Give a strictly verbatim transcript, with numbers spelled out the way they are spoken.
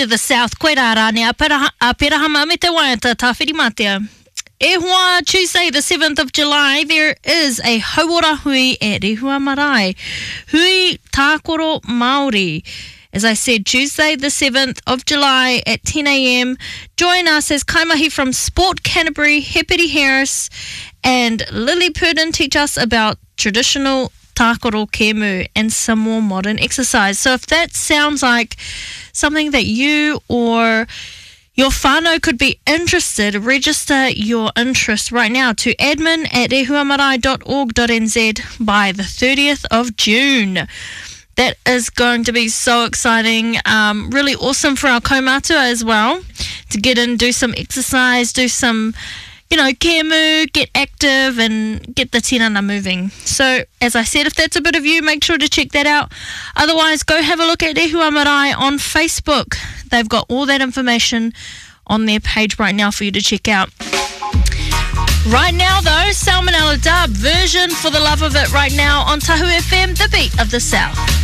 to the south, koe rā rāne, a peraha, a perahama me te waiata, tā whirimatea. E hoa, Tuesday the seventh of July, there is a hauora hui e Rehua Marae. Hui tākoro Māori. As I said, Tuesday the seventh of July at ten a.m. Join us as Kaimahi from Sport Canterbury, Heperi Harris and Lily Purdon teach us about traditional tākoro kēmu and some more modern exercise. So if that sounds like something that you or your whānau could be interested, register your interest right now to admin at rehuamarae dot org dot n z by the thirtieth of June. That is going to be so exciting, um, really awesome for our kaumātua as well, to get in, do some exercise, do some, you know, kēmu, get active and get the tinana moving. So, as I said, if that's a bit of you, make sure to check that out. Otherwise, go have a look at Rehua Marae on Facebook. They've got all that information on their page right now for you to check out. Right now, though, Salmonella Dub version For the Love of It right now on Tahu F M, the beat of the South.